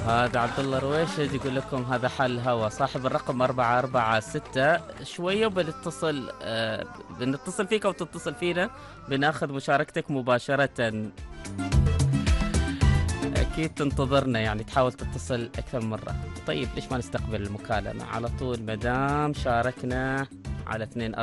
هذا عبد الله رويشد يقول لكم هذا حل هوا. صاحب الرقم 446 شوية وبنتصل بنتصل فيك وتتصل فينا، بناخذ مشاركتك مباشرة. أكيد تنتظرنا، يعني تحاول تتصل أكثر من مرة. طيب ليش ما نستقبل المكالمة على طول مدام شاركنا على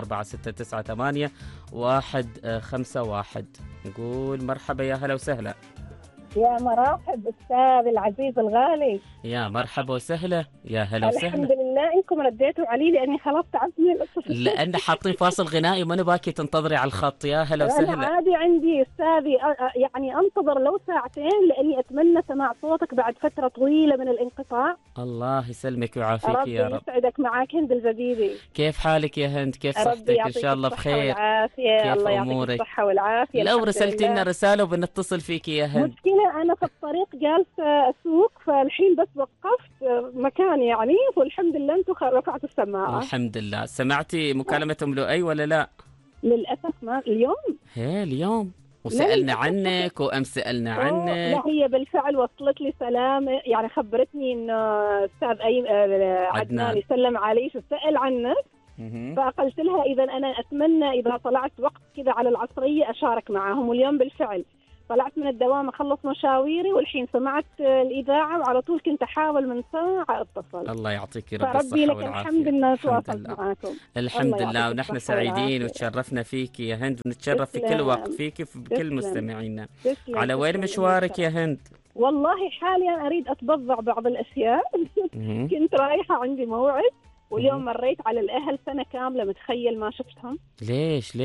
24698151. نقول مرحبا، يا هلا وسهلا. يا مرحب أستاذ العزيز الغالي. يا مرحبا وسهلا، يا هلا وسهلا. الحمد لله إنكم رديتوا علي لأني خلاص تعبت من الاتصال. لأن حاطين فاصل غنائي وما باكي تنتظري على الخط. يا هلا وسهلا. أنا عادي عندي أستاذي يعني أنتظر لو ساعتين لأني أتمنى سماع صوتك بعد فترة طويلة من الانقطاع. الله يسلمك ويعافيك يا رب. يسعدك. معك هند الجديدي. كيف حالك يا هند؟ كيف صحتك؟ إن شاء الله بخير. كيف الله يعطيك الصحة والعافية. لو رسلتي لنا رسالة وبنتصل فيك يا هند. مشكلة أنا في الطريق جالسة أسوق، فالحين بس وقفت مكان يعني، والحمد لله أنتم رفعتوا السماعة. الحمد لله. سمعتي مكالمة أم لؤي ولا لا؟ للأسف ما اليوم. اليوم وسألنا عنك وأمس سألنا عنك. لا هي بالفعل وصلت لي سلام، يعني خبرتني إنه أستاذ عدنان يسلم عليك وسأل عنك. فقلت لها إذا أنا أتمنى إذا طلعت وقت كذا على العصرية أشارك معهم، واليوم بالفعل طلعت من الدوام أخلص مشاويري، والحين سمعت الإذاعة وعلى طول كنت أحاول من ساعة أتصل. الله يعطيك رب الصحة لك والعافية. الحمد لله تواصلت معاكم. الحمد لله، ونحن سعيدين وتشرفنا فيك يا هند، ونتشرف في كل وقت فيك بكل مستمعينا. على وين مشوارك يا هند؟ والله حاليا أريد أتبضع بعض الأشياء. كنت رايحة عندي موعد، واليوم مريت على الأهل سنة كاملة، متخيل ما شفتهم. ليش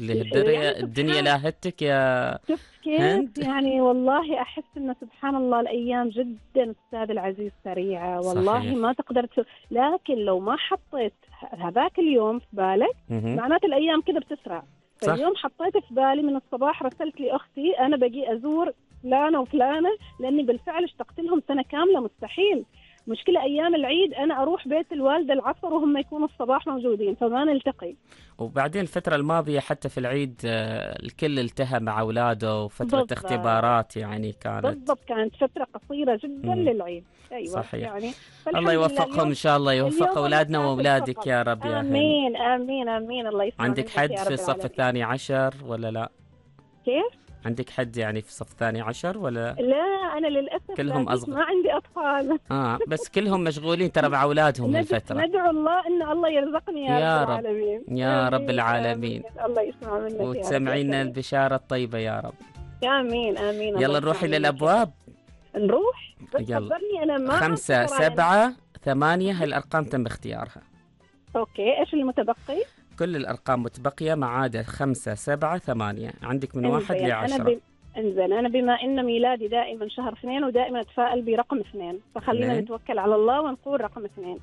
الدنيا لاهتك يا شفت كيف هند؟ يعني والله أحس إن سبحان الله الأيام جدا أستاذ العزيز سريعة، والله صحيح. ما تقدر لكن لو ما حطيت هذاك اليوم في بالك معنات الأيام كده بتسرع. فاليوم حطيت في بالي من الصباح، رسلت لي أختي أنا بقي أزور فلانة وفلانة، لأني بالفعل اشتقت لهم سنة كاملة مستحيل. مشكلة أيام العيد أنا أروح بيت الوالدة العصر وهم يكونوا الصباح موجودين، فما نلتقي. وبعدين الفترة الماضية حتى في العيد الكل التهى مع أولاده، وفترة اختبارات يعني كانت فترة قصيرة جدا للعيد. أيوة صحيح. يعني الله يوفقهم إن شاء الله، يوفق أولادنا وأولادك يا رب يا هند. آمين آمين آمين. الله يسلمك. عندك حد في الصف الثاني عشر ولا لا؟ كيف؟ عندك حد يعني في الصف الثاني عشر ولا؟ لا أنا للأسف كلهم أصغر. ما عندي أطفال. بس كلهم مشغولين ترى مع أولادهم الفترة. ندعو الله إن الله يرزقني يا رب العالمين. يا رب العالمين. الله يسمع منك وتسمعينا البشارة الطيبة يا رب. آمين آمين. يلا نروح إلى الأبواب. نروح. يلا. أنا ما 5 7 8 هالأرقام تم اختيارها. أوكي إيش المتبقي؟ كل الأرقام متبقية ما عدا 5 7 8. عندك من 1 ل 10. انزين أنا بما إن ميلادي دائما شهر 2 ودائما أتفائل برقم 2، فخلينا نتوكل على الله ونقول رقم 2.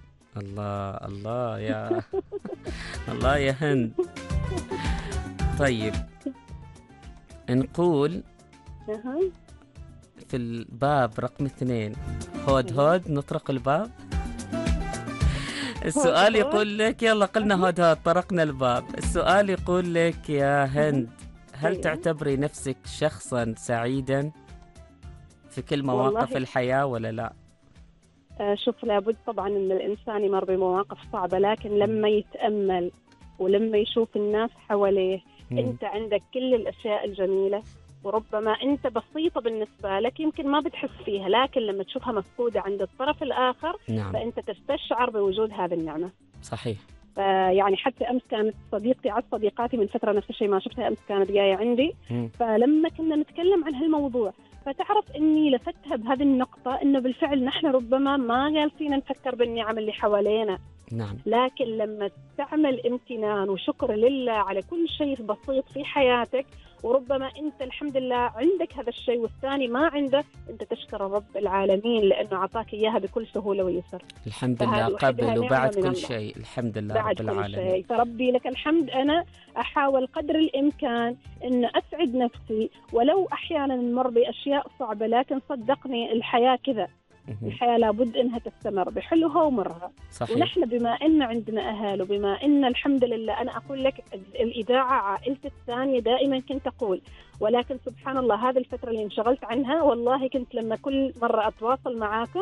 الله يا الله يا هند. طيب نقول في الباب رقم 2 هود نطرق الباب. السؤال يقول لك يلا قلنا هود طرقنا الباب. السؤال يقول لك يا هند، هل تعتبري نفسك شخصا سعيدا في كل مواقف الحياة ولا لا؟ شوف لابد طبعا ان الانسان يمر بمواقف صعبة، لكن لما يتأمل ولما يشوف الناس حواليه انت عندك كل الاشياء الجميلة، وربما انت بسيطة بالنسبة لك يمكن ما بتحس فيها، لكن لما تشوفها مفقودة عند الطرف الاخر فانت تستشعر بوجود هذه النعمة. صحيح. يعني حتى أمس كانت صديقاتي من فترة نفس الشيء ما شفتها أمس كانت جاية عندي، فلما كنا نتكلم عن هالموضوع فتعرف إني لفتها بهذه النقطة إنه بالفعل نحن ربما ما جالسين نفكر بالنعم اللي حوالينا. نعم. لكن لما تعمل امتنان وشكر لله على كل شيء بسيط في حياتك، وربما أنت الحمد لله عندك هذا الشيء والثاني ما عنده، أنت تشكر رب العالمين لأنه عطاك إياها بكل سهولة ويسر. الحمد لله قبل وبعد كل شيء. الحمد لله رب العالمين. فربي لك الحمد. أنا أحاول قدر الإمكان أن أسعد نفسي ولو أحيانا نمر بأشياء صعبة، لكن صدقني الحياة كذا، الحياة لابد إنها تستمر بحلوها ومرها. صحيح. ونحن بما إن عندنا أهل وبما إن الحمد لله أنا أقول لك الإذاعة عائلتي الثانية دائما كنت أقول، ولكن سبحان الله هذه الفترة اللي انشغلت عنها والله كنت لما كل مرة أتواصل معاكم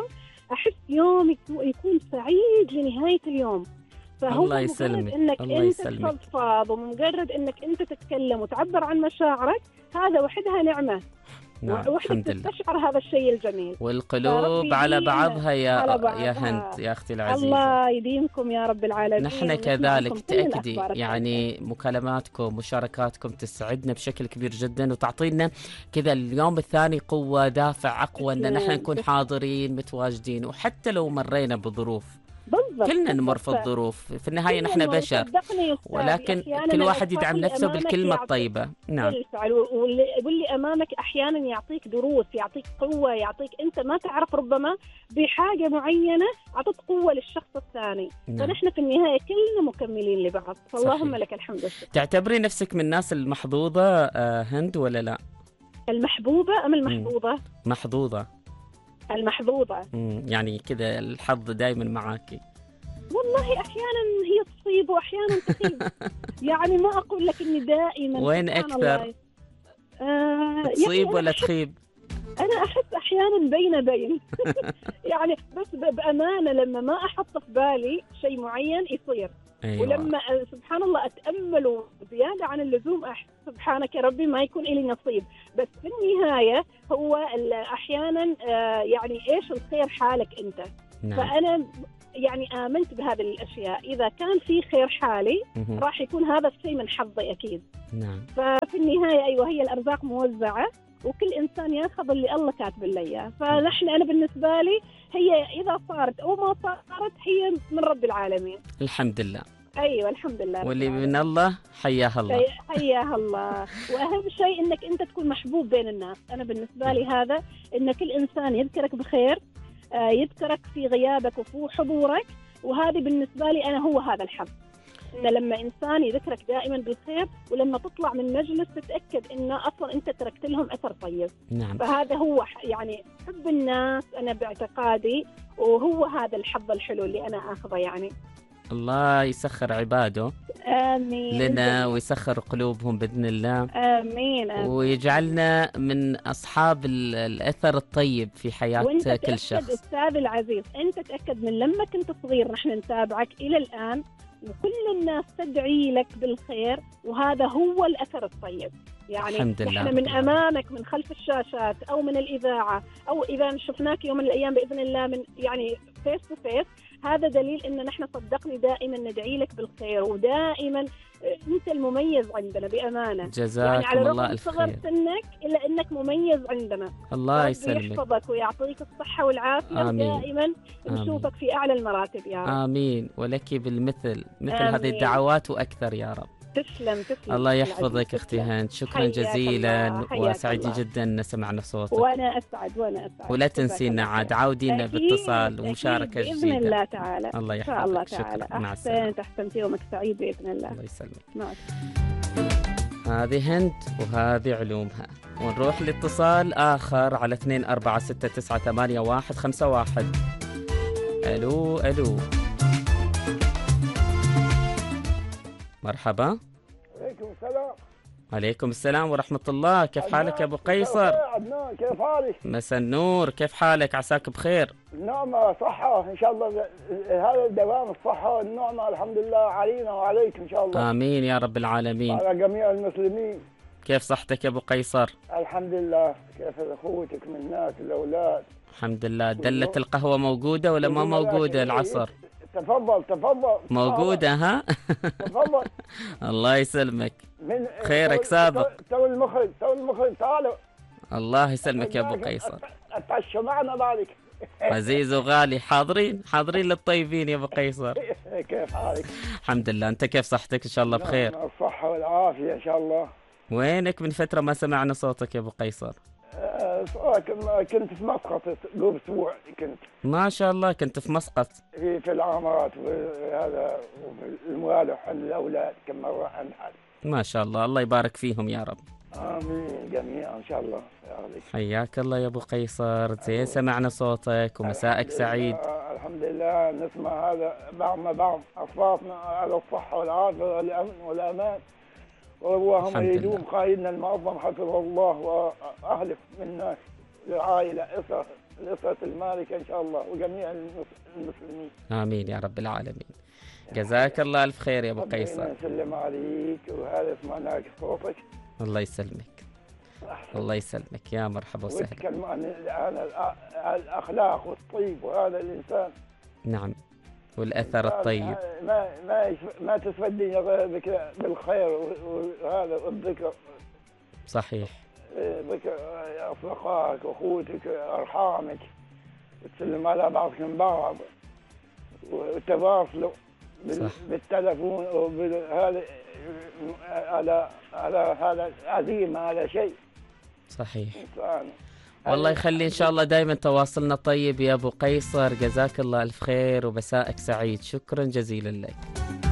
أحس يوم يكون سعيد لنهاية اليوم. فهو الله مجرد يسلمك، انك الله انت يسلمك. تفضفض، ومجرد انك انت تتكلم وتعبر عن مشاعرك، هذا وحدها نعمة. نعم وحدك الحمد لله. تستشعر هذا الشيء الجميل. والقلوب على بعضها على يا هند بعضها. يا أختي العزيزة. الله يديمكم يا رب العالمين. نحن كذلك تأكدي يعني مكالماتكم مشاركاتكم تسعدنا بشكل كبير جدا، وتعطينا كذا اليوم الثاني قوة دافع أقوى أن نحن نكون حاضرين متواجدين. وحتى لو مرينا بظروف، كلنا نمر في الظروف، في النهاية نحن بشر، ولكن كل واحد يدعم نفسه بالكلمة الطيبة. نعم بالفعل. واللي أمامك أحيانا يعطيك دروس، يعطيك قوة، يعطيك أنت ما تعرف، ربما بحاجة معينة أعطت قوة للشخص الثاني. نعم. فنحن في النهاية كلنا مكملين لبعض. فاللهم لك الحمد لله. تعتبري نفسك من الناس المحظوظة هند ولا لا؟ المحبوبة أم المحظوظة؟ محظوظة. المحظوظة. يعني كذا الحظ دائما معاكي. والله أحيانا هي تصيب وأحيانا تخيب. يعني ما أقول لك إني دائما. وين أكثر؟ تصيب يعني ولا تخيب؟ أنا أحس أحيانا بين يعني بس بأمانة لما ما أحط في بالي شيء معين يصير. أيوة. ولما سبحان الله أتأمل زيادة عن اللزوم أحس سبحانك يا ربي ما يكون إلي نصيب. بس في النهاية هو أحيانا يعني إيش الخير حالك أنت. نعم. فأنا يعني آمنت بهذه الأشياء، إذا كان في خير حالي راح يكون هذا الشيء من حظي أكيد. نعم. ففي النهاية أيوة هي الأرزاق موزعة، وكل إنسان يأخذ اللي الله كاتب له إياه. أنا بالنسبة لي هي إذا صارت أو ما صارت هي من رب العالمين. الحمد لله. أيوة الحمد لله. واللي من الله حياها الله. حياها الله. وأهم شيء إنك أنت تكون محبوب بين الناس. أنا بالنسبة لي هذا، إن كل إنسان يذكرك بخير، يذكرك في غيابك وفي حضورك. وهذه بالنسبة لي أنا هو هذا الحظ، إن لما إنسان يذكرك دائما بالخير، ولما تطلع من مجلس تتأكد إن أصلا أنت تركت لهم أثر طيب. نعم. فهذا هو يعني حب الناس أنا باعتقادي، وهو هذا الحظ الحلو اللي أنا أخذه. يعني الله يسخر عباده. آمين. لنا ويسخر قلوبهم بإذن الله. آمين. ويجعلنا من أصحاب الأثر الطيب في حياة كل شخص. أستاذ العزيز، أنت تأكد من لما كنت صغير نحن نتابعك إلى الآن، وكل الناس تدعي لك بالخير، وهذا هو الأثر الطيب. يعني نحن من أمامك من خلف الشاشات أو من الإذاعة، أو إذا شفناك يوم من الأيام بإذن الله من يعني فيس تو فيس، هذا دليل إن نحن صدقني دائما ندعي لك بالخير، ودائما أنت المميز عندنا بأمانة. جزاكم يعني على الله رغم صغر سنك إلا أنك مميز عندنا. الله يسلمك. يحفظك ويعطيك الصحة والعافية. آمين. دائما نشوفك في أعلى المراتب يا رب. آمين. ولك بالمثل مثل هذه الدعوات وأكثر يا رب. تسلم. الله يحفظك أختي هند، شكرا جزيلا، وسعيدة جدا سمعنا صوتك. وأنا أسعد. ولا تنسينا عاد، عودينا باتصال ومشاركة جديدة بإذن الله تعالى. الله يحفظك. الله تعالى. مع السلامة. أحسنت. يومك سعيد بإذن الله. الله يسلمك. معك. هذه هند وهذه علومها. ونروح لاتصال آخر على 24698151. ألو. مرحبا. عليكم السلام. عليكم السلام ورحمة الله. كيف حالك يا أبو قيصر؟ عدنان كيف حالك؟ مساء النور، كيف حالك؟ عساك بخير. النعمة صحة إن شاء الله، هذا الدوام الصحة والنعمة الحمد لله علينا وعليك إن شاء الله. آمين يا رب العالمين. على جميع المسلمين. كيف صحتك يا أبو قيصر؟ الحمد لله. كيف أخوتك من الناس الأولاد؟ الحمد لله. دلة القهوة موجودة ولا ما موجودة العصر؟ تفضل. موجودة ها؟ تفضل. الله يسلمك. خيرك سابق. تو المخرج تعالوا. الله يسلمك يا أبو قيصر. اتعشوا معنا بعدك. عزيز وغالي، حاضرين للطيبين يا أبو قيصر. كيف حالك؟ الحمد لله. أنت كيف صحتك؟ إن شاء الله بخير. الصحة والعافية إن شاء الله. وينك من فترة ما سمعنا صوتك يا أبو قيصر؟ كنت في مسقط قبل أسبوع. كنت ما شاء الله. كنت في مسقط في العمارات وهذا، وفي الموالح عند الأولاد كم مرة عند حد. ما شاء الله. الله يبارك فيهم يا رب. آمين جميعا إن شاء الله. حياك الله يا أبو قيصر. زين سمعنا صوتك ومساءك سعيد. الحمد لله. نسمع هذا بعض أصواتنا على الصحة والعافية والأمن والأمان، اللهم يدوم قائدنا المعظم حفظه الله وأهله من الناس، العائلة، أسرة لأسرة المالكة إن شاء الله وجميع المسلمين. آمين يا رب العالمين. جزاك الله ألف خير يا أبو قيصر. ربنا يسلم عليك، وهذا سمعناك صوتك. الله يسلمك. الله يسلمك، يا مرحبا وسهلا. وتكلم عن الأخلاق والطيب وهذا الإنسان. نعم، والأثر الطيب. ما تسفدني غير بالخير وهذا والذكر. صحيح. ذكر أصدقائك وأخوتك أرحامك، وتسلم على بعضكم بعض، وتواصلوا بالتلفون وهذا على هذا عزيمة على شيء. صحيح. والله يخلي إن شاء الله دائما تواصلنا طيب يا أبو قيصر. جزاك الله ألف خير ومساءك سعيد. شكرا جزيلا لك.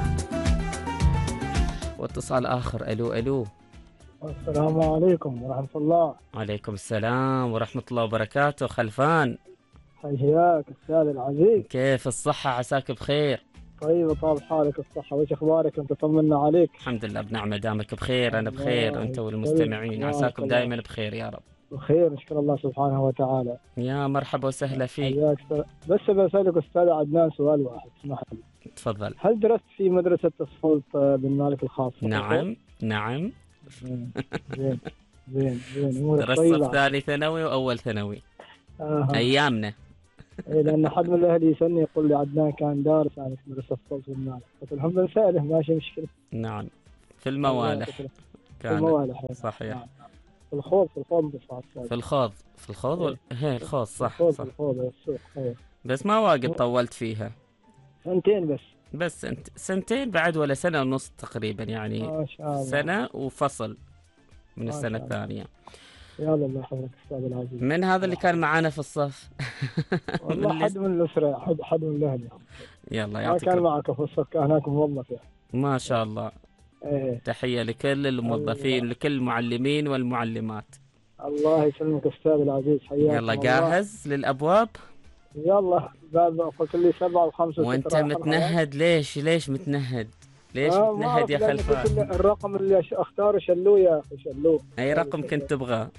واتصال آخر. ألو. السلام عليكم ورحمة الله. عليكم السلام ورحمة الله وبركاته. خلفان، حياك أستاذ العزيز. كيف الصحة؟ عساك بخير. طيب طال حالك الصحة، وش أخبارك أنت؟ طمنا عليك. الحمد لله بنعمة، دامك بخير. أنا بخير، أنت والمستمعين عساكم دائما بخير يا رب. بخير نشكر الله سبحانه وتعالى. يا مرحبا وسهلا فيك. بس بسألك أستاذ عدنان سؤال واحد، اسمح لي. تفضل. هل درست في مدرسة الصوت بن مالك الخاصة؟ نعم. زين. درست في ثاني ثانوي وأول ثانوي. أيامنا. لأن حد من الأهل يسألني يقول لي عدنان كان دارس يعني في مدرسة الصوت بن مالك، قلت الحمد لله سأله ماشي مشكلة. نعم، في الموالح. في الموالح صحيح. نعم. في الخوض في الخوض هي الخوض صح. في الخوض السوق. بس ما واجد طولت فيها. سنتين بس انت سنتين بعد ولا سنة ونص تقريبا يعني. ما شاء الله. سنة وفصل من السنة الثانية. يا الله يحفظك أستاذ العزيز. من هذا اللي كان معانا في الصف؟ والله حد من الأسرة، حد من الأهل. يلا يعطيك. ما كان معك في الصف، كان هناك موظف يعني. ما شاء الله. تحية لكل الموظفين، لكل المعلمين والمعلمات. الله يسلمك أستاذ العزيز، حياك. يلا جاهز للأبواب؟ يلا باب. قلت لي 7 و5. وأنت متنهد ليش متنهد؟ ليش متنهد يا خلفان؟ الرقم اللي اختاره شلوه يا أخي، شلوه. أي رقم كنت تبغى؟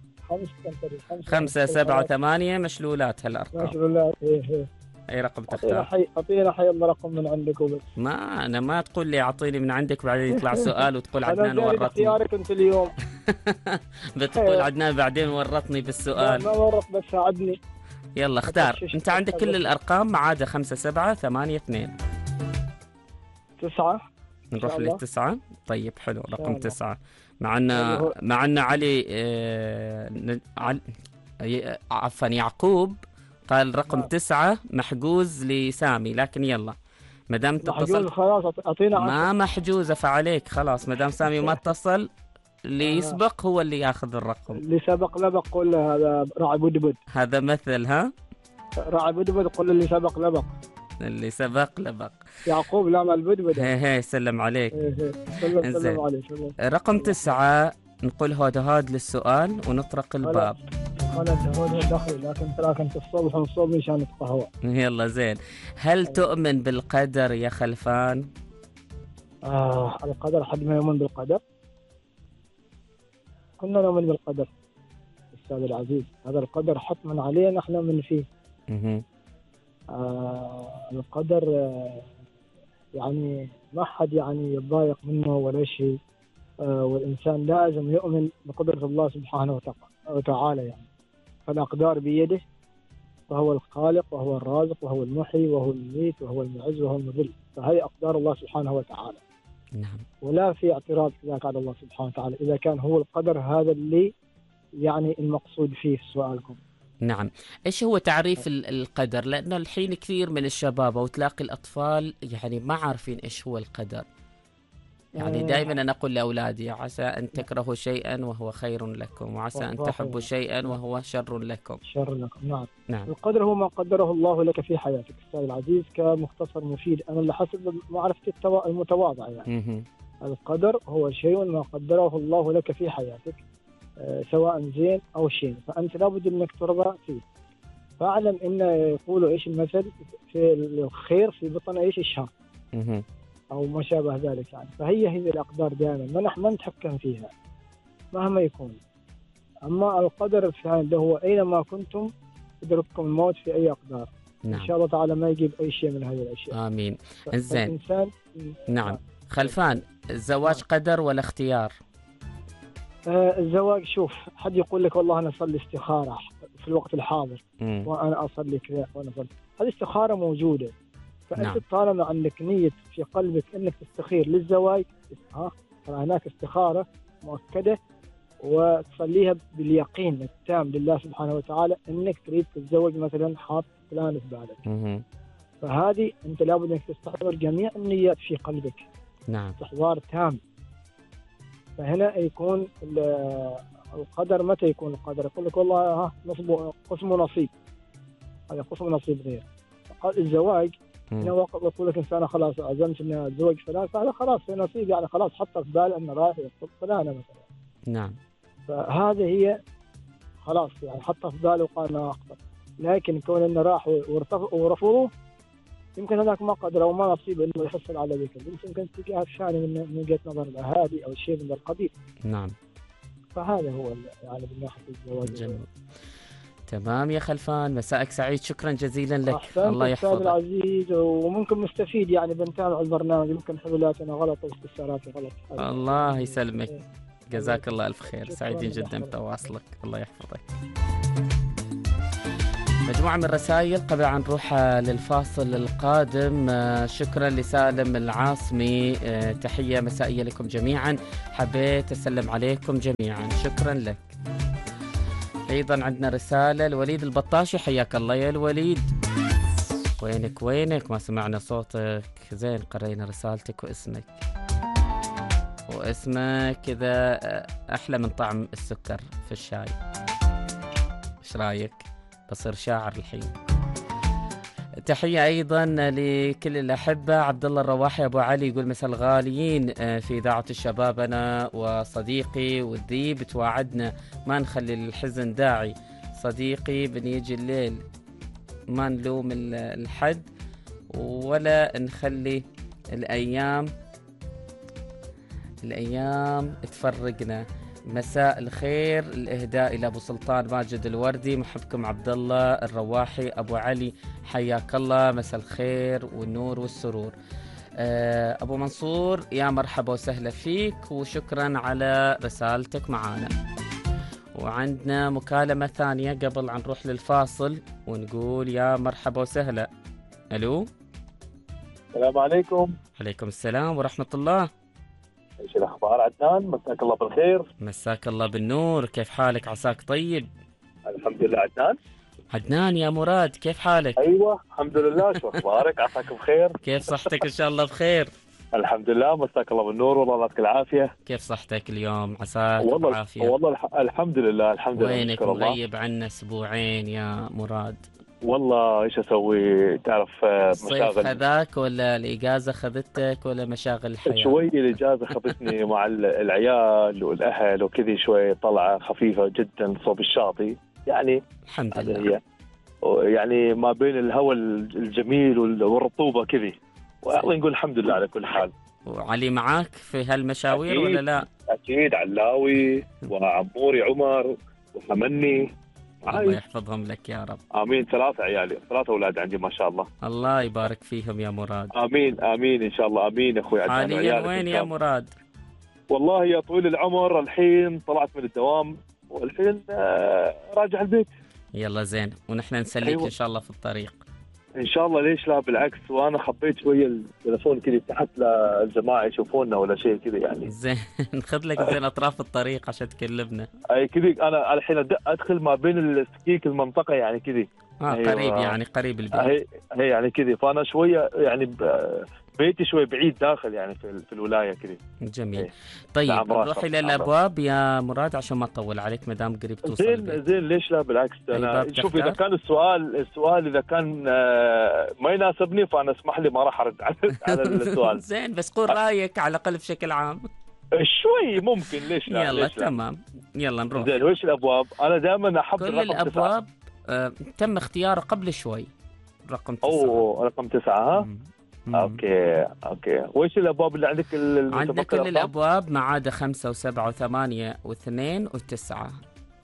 5 7 8 مشلولات هالأرقام. مشلولات. إيه. أي رقم تختار؟ أعطينا حي الله رقم من عندك وبس. ما تقول لي أعطيني من عندك بعدين يطلع سؤال وتقول عدنان ورطني. أنا اختيارك أنت اليوم. بتقول عدنان بعدين ورطني بالسؤال. ما ورط، بس ساعدني. يلا اختار. أنت عندك كل الأرقام ما عدا 5 7 8 2. 9. نروح لل9. طيب حلو، رقم 9. معنا علي عفوا يعقوب قال رقم 9 محجوز لسامي، لكن يلا ما دام تتصل خلاص اعطينا. ما محجوزه فعليك خلاص، ما دام سامي ما اتصل اللي يسبق هو اللي ياخذ الرقم. اللي سبق لبق قول هذا راعي بدبد. هذا مثل راعي بدبد قول اللي سبق لبق. اللي سبق لبق. يعقوب لا مال بدبد. هي سلم عليك. سلم عليك. رقم 9 نقول هاد للسؤال ونطرق الباب. خلاص هو دخل، لكن في الصوب مشان القهوة. يلا زين. هل تؤمن بالقدر يا خلفان؟ القدر، حد ما يؤمن بالقدر؟ كنا نؤمن بالقدر أستاذ العزيز، هذا القدر حتما علينا احنا من فيه. القدر يعني ما حد يعني يتضايق منه ولا شيء. والإنسان لازم يؤمن بقدرة الله سبحانه وتعالى يعني. فالأقدار بيده، وهو الخالق وهو الرازق وهو المحيي وهو المميت وهو المعز وهو المذل، فهي أقدار الله سبحانه وتعالى. نعم. ولا في اعتراض إذا قال الله سبحانه وتعالى، إذا كان هو القدر هذا اللي يعني المقصود فيه سؤالكم. نعم. إيش هو تعريف القدر؟ لأنه الحين كثير من الشباب أو تلاقي الأطفال يعني ما عارفين إيش هو القدر. يعني دائما أنا أقول لأولادي عسى أن تكرهوا شيئا وهو خير لكم، وعسى أن تحبوا شيئا وهو شر لكم. نعم. القدر هو ما قدره الله لك في حياتك أستاذ العزيز، كمختصر مفيد أنا اللي حسب معرفتي المتواضعة يعني. القدر هو شيء ما قدره الله لك في حياتك، سواء زين أو شين، فأنت لابد أنك ترضى فيه. فأعلم إن يقولوا إيش المثل في الخير في بطن إيش الشر أو ما شابه ذلك يعني. فهي الأقدار دائما ما نتحكم فيها مهما يكون. أما القدر اللي هو أينما كنتم يدرككم الموت في أي أقدار. نعم. إن شاء الله تعالى ما يجيب أي شيء من هذه الأشياء. آمين. إنزين. الإنسان نعم. خلفان، الزواج قدر ولا اختيار؟ الزواج، شوف، حد يقول لك والله أنا أصلي استخارة في الوقت الحاضر وأنا أصلي كذا وأنا أصلي، هذه استخارة موجودة. فأنت نعم. طالما عندك نية في قلبك أنك تستخير للزواج، هناك استخارة مؤكدة وتصليها باليقين التام لله سبحانه وتعالى أنك تريد تتزوج مثلا، حاط فلان في بالك. فهذه أنت لابد أنك تستحضر جميع النيات في قلبك. نعم. استحضار تام. فهنا يكون القدر. متى يكون القدر؟ يقول لك والله قسم نصيب، هذا قسم نصيب غير. الزواج هنا وقت يقول لك إنسان خلاص عزمت إن أتزوج فلان، فهذا خلاص في نصيب، يعني خلاص حط في باله إنه رايح يخطب فلانة مثلا. نعم. فهذه هي خلاص، يعني حط في باله وقال أنا أخطب. لكن كون إنه راح ورفضوه، يمكن هذاك ما قدر أو ما نصيب إنه يحصل على ذلك، يمكن تجاه ثاني من وجهة نظر الأهالي أو شيء من القبيل. نعم. فهذا هو يعني من ناحية الزواج. جميل. تمام يا خلفان، مساءك سعيد، شكرا جزيلا لك. الله يحفظك العزيز، وممكن مستفيد يعني بنتابع البرنامج، يمكن حلولاتنا غلط واستفساراتي غلط. الله يسلمك، جزاك الله ألف خير، سعيدين جدا بتواصلك، الله يحفظك. مجموعة من الرسائل قبل أن نروح للفاصل القادم. شكرا لسالم العاصمي، تحية مسائية لكم جميعا، حبيت أسلم عليكم جميعا، شكرا لك. أيضا عندنا رسالة الوليد البطاشي، حياك الله يا الوليد، وينك ما سمعنا صوتك. زين، قرينا رسالتك واسمك كذا أحلى من طعم السكر في الشاي. إيش رأيك؟ بصير شاعر الحين. تحية أيضا لكل الأحبة. عبد الله الرواحي أبو علي يقول مساء الغاليين في إذاعة الشباب، أنا وصديقي والذيب تواعدنا ما نخلي الحزن داعي، صديقي بنيجي الليل ما نلوم الحد ولا نخلي الأيام تفرقنا. مساء الخير، الإهداء إلى أبو سلطان ماجد الوردي، محبكم عبد الله الرواحي أبو علي، حياك الله، مساء الخير والنور والسرور. أبو منصور، يا مرحبا وسهلا فيك، وشكرا على رسالتك معانا. وعندنا مكالمة ثانية قبل أن نروح للفاصل ونقول يا مرحبا وسهلا. ألو، السلام عليكم. عليكم السلام ورحمة الله. ايش الاخبار عدنان؟ مساك الله بالخير. مساك الله بالنور، كيف حالك؟ عساك طيب؟ الحمد لله. عدنان يا مراد، كيف حالك؟ ايوه الحمد لله، شو اخبارك؟ عساك بخير؟ كيف صحتك؟ ان شاء الله بخير. الحمد لله، مساك الله بالنور، والله يعطيك العافيه. كيف صحتك اليوم؟ عساك والله بعافيه. والله الحمد لله الحمد لله. وينك مغيب عنا اسبوعين يا مراد؟ والله ايش اسوي، تعرف الصيف خذاك ولا الاجازه خذتك ولا مشاغل الحياه؟ شوي الاجازه خذتني مع العيال والاهل وكذي، شوي طلعه خفيفه جدا صوب الشاطئ يعني. الحمد لله. يعني ما بين الهواء الجميل والرطوبه كذي، والله نقول الحمد لله على كل حال. وعلي معاك في هالمشاوير ولا لا؟ اكيد، علاوي وعموري عمر وحمني، الله يحفظهم لك يا رب. امين. 3 عيالي، 3 اولاد عندي ما شاء الله. الله يبارك فيهم يا مراد. امين امين ان شاء الله. امين اخوي عدنان. حاليا وين يا مراد؟ والله يا طويل العمر الحين طلعت من الدوام والحين راجع البيت. يلا زين، ونحن نسليك. أيوة. ان شاء الله في الطريق ان شاء الله. ليش لا، بالعكس، وانا خبيت شويه التليفون كذا تحت للجماعه يشوفوننا ولا شيء كذا يعني. زين ناخذ لك زين اطراف الطريق عشان تكلمنا. اي كذا، انا الحين ادخل ما بين السكيك المنطقه يعني كذا. أيوة. قريب يعني، قريب البيت. هي يعني كذا، فانا شويه يعني بيتي شوي بعيد داخل يعني في الولايه كذا. جميل. طيب نروح الى الابواب يا مراد عشان ما اطول عليك، ما دام قريب توصل زين ليش لا، بالعكس. انا شوف، اذا كان السؤال اذا كان ما يناسبني فانا اسمح لي ما راح ارد على السؤال. زين، بس قول رايك على الاقل بشكل عام. شوي ممكن، ليش لا. يلا تمام، يلا نروح. زين، وش الابواب؟ انا دائما احب كل الابواب تم اختياره قبل شوي، رقم 9. رقم 9 ها. اوكي وش الابواب اللي عندك؟ عندك كل الابواب ما عدا 5 و7 و8 و2 و9.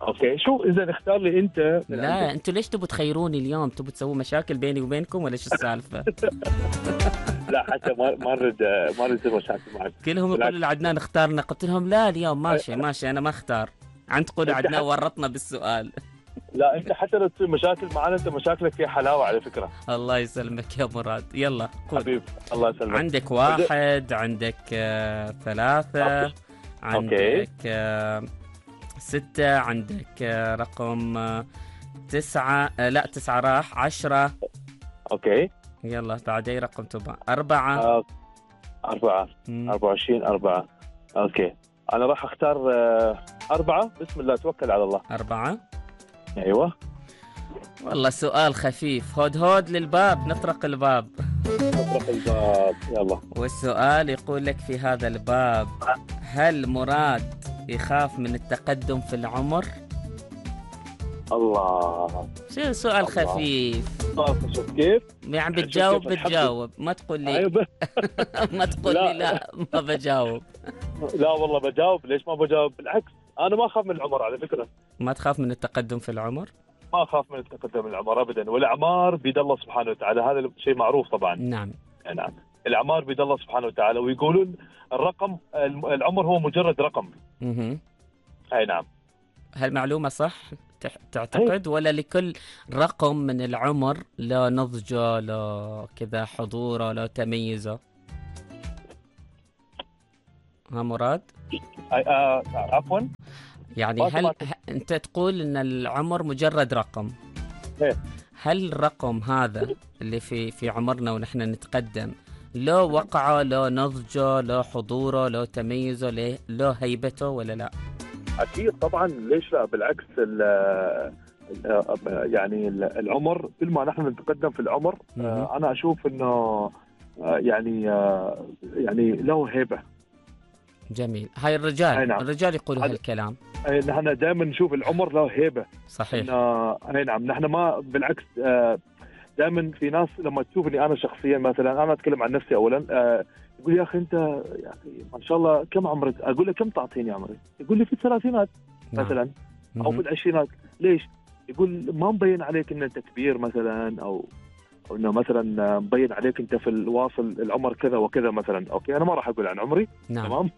اوكي شو اذا اختار لي انت. لا انتوا ليش تبوا تخيروني اليوم؟ تبوا تسووا مشاكل بيني وبينكم ولا ايش السالفه؟ لا حتى ما نريد يصير مشاكل معك. كلهم يقولوا لعدنان اختارنا، قلت لهم لا اليوم ماشي انا ما اختار. تقول عدنان ورطنا بالسؤال. لا انت حتى لو تصير مشاكل معنا انت مشاكلك فيها حلاوه على فكره. الله يسلمك يا مراد. يلا قول حبيب الله يسلمك. عندك 1، عندك 3، عندك 6، عندك رقم 9. لا 9 راح. 10. اوكي يلا بعد اي رقم تبغى؟ 4. 24. 4. اوكي انا راح اختار 4. بسم الله توكل على الله. 4 ايوه. والله سؤال خفيف. هود للباب، نطرق الباب. يلا. والسؤال يقول لك في هذا الباب: هل مراد يخاف من التقدم في العمر؟ الله، شو سؤال خفيف. شوف كيف يعني بتجاوب ما تقول لي ما تقول لي لا ما بجاوب. لا والله بجاوب. ليش ما بجاوب؟ بالعكس انا ما اخاف من العمر على فكره. ما تخاف من التقدم في العمر؟ ما اخاف من التقدم في العمر ابدا، والاعمار بيد الله سبحانه وتعالى. هذا شيء معروف طبعا. نعم الاعمار بيد الله سبحانه وتعالى، ويقولون الرقم العمر هو مجرد رقم. اي نعم. هالمعلومه صح تعتقد ولا لكل رقم من العمر لا نضجه لا كذا حضوره لا تميزه؟ ها مراد؟ عفوا يعني هل انت تقول ان العمر مجرد رقم؟ هل الرقم هذا اللي في عمرنا ونحن نتقدم له وقعه له نضجه له حضوره له تميزه له هيبته ولا لا؟ اكيد طبعا. ليش لا؟ بالعكس يعني العمر كل ما نحن نتقدم في العمر انا اشوف انه يعني له هيبه. جميل. هاي الرجال نعم. الرجال يقولوا هالكلام. نحن دائما نشوف العمر له هيبه. صحيح. اي نعم. نحن ما بالعكس دائما في ناس لما تشوفني انا شخصيا مثلا، انا اتكلم عن نفسي اولا، يقول يا اخي انت يا اخي ما شاء الله كم عمرك؟ اقول له كم تعطيني عمري؟ يقول لي في الثلاثينات مثلا او في العشرينات. ليش؟ يقول ما مبين عليك ان انت كبير مثلا او انه مثلا مبين عليك انت في الواصل العمر كذا وكذا مثلا. اوكي انا ما راح اقول عن عمري. نعم. تمام.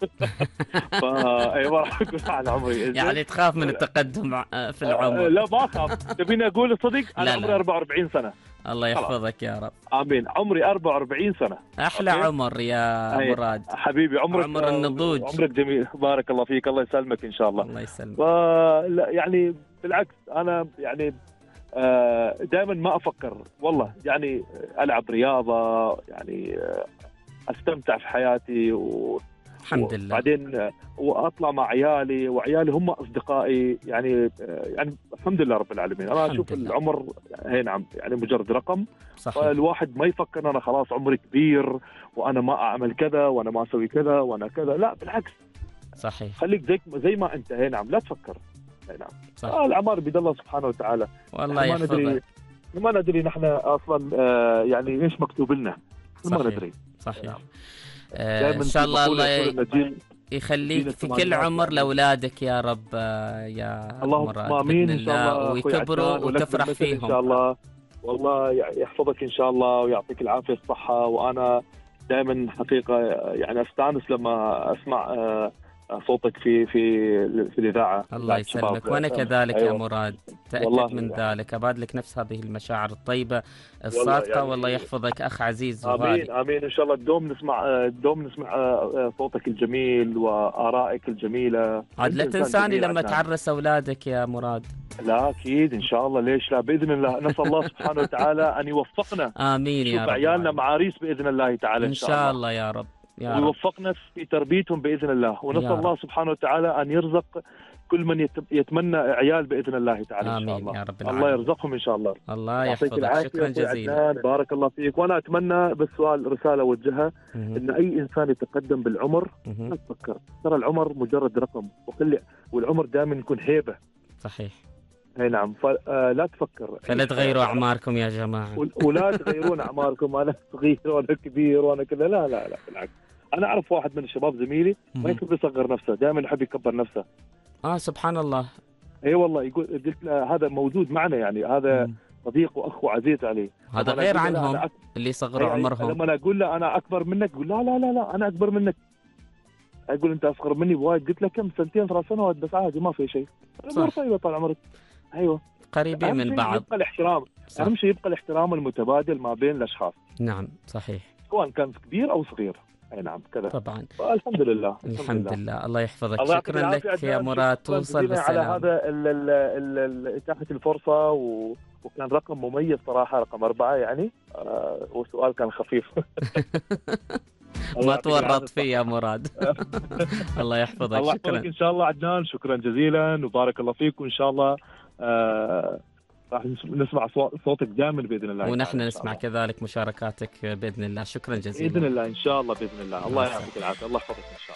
اي ما راح اقول عن عمري. يعني تخاف من التقدم في العمر؟ لا ما اخاف. تبيني اقول صديق انا عمري 44 سنه. الله يحفظك يا رب. امين. عمري 44 سنه. احلى أوكي. عمر يا مراد. حبيبي عمر النضوج. عمرك جميل. بارك الله فيك. الله يسلمك ان شاء الله. الله يسلمك. يعني بالعكس انا يعني دائما ما افكر والله، يعني العب رياضه، يعني استمتع في حياتي الحمد لله. بعدين واطلع مع عيالي، وعيالي هم اصدقائي، يعني الحمد لله رب العالمين. انا اشوف العمر هي نعم يعني مجرد رقم. صحيح. الواحد ما يفكر انا خلاص عمري كبير وانا ما اعمل كذا وانا ما اسوي كذا وانا كذا. لا بالعكس. صحيح. خليك زي ما انت. هي نعم لا تفكر. نعم. صح. الأعمار بيد الله سبحانه وتعالى. والله يحفظك. ما ندري نحن أصلا يعني إيش مكتوب لنا. ما ندري. صحيح. نعم. إن شاء الله يخليك في كل عمر لأولادك يا رب يا مراد. آمين إن شاء الله. ويكبروا وتفرح فيهم إن شاء الله. والله يحفظك إن شاء الله ويعطيك العافية الصحة. وأنا دائما حقيقة يعني أستانس لما أسمع صوتك في الإذاعة. الله يسلمك. وأنا كذلك. أيوة. يا مراد تأكد من ذلك. أباد لك نفس هذه المشاعر الطيبة الصادقة. يعني والله يحفظك أخ عزيز وغالي. آمين إن شاء الله. دوم نسمع صوتك الجميل وآرائك الجميلة. عاد لا تنساني لما تعرس أولادك يا مراد. لا أكيد إن شاء الله. ليش لا؟ بإذن الله. نسأل الله سبحانه وتعالى أن يوفقنا. آمين يا رب. عيالنا معاريس بإذن الله تعالى إن شاء الله يا رب. ويوفقنا في تربيتهم بإذن الله. ونسأل الله سبحانه وتعالى أن يرزق كل من يتمنى عيال بإذن الله تعالى. آمين. إن شاء الله. يا رب العالمين. الله يرزقهم إن شاء الله. الله يحفظك. شكرا جزيلا. بارك الله فيك. وأنا أتمنى بالسؤال رسالة أوجهها إن أي إنسان يتقدم بالعمر لا تفكر. ترى العمر مجرد رقم والعمر دائما يكون هيبة. صحيح. اي نعم. فلا تفكر. فلا تغيروا اعماركم يا جماعه. ولا تغيرون اعماركم. انا صغير وانا كبير وانا كذا. لا لا لا بالعكس. انا اعرف واحد من الشباب زميلي ما يحب يصغر نفسه، دائما يحب يكبر نفسه. سبحان الله. اي والله يقول، قلت له هذا موجود معنا يعني، هذا صديق واخ وعزيز عليه. هذا غير عنهم اللي صغروا عمرهم. لما انا اقول له انا اكبر منك، يقول لا لا لا لا انا اكبر منك. اقول انت اصغر مني بوايد، قلت له كم، 2-3 سنوات بس، عادي ما في شيء. امور طيبه طال عمرك. ايوه قريبين من بعض. يبقى الاحترام، اهم شيء يبقى الاحترام المتبادل ما بين الاشخاص. نعم صحيح، سواء كان كبير او صغير. اي نعم كذا طبعا. الحمد لله. الحمد لله. الله يحفظك. شكرا لك يا مراد، توصل بالسلامه. على هذا اتاحه الفرصه وكان رقم مميز صراحه، رقم 4 يعني. والسؤال كان خفيف. ما تورط فيه يا مراد. الله يحفظك. الله شكرا يحفظك ان شاء الله عدنان، شكرا جزيلا وبارك الله فيك، وان شاء الله راح نسمع صوتك دائما باذن الله. ونحن نسمع كذلك مشاركاتك باذن الله. شكرا جزيلا. باذن الله ان شاء الله، باذن الله. الله يعطيك العافيه، الله يحفظك ان شاء الله.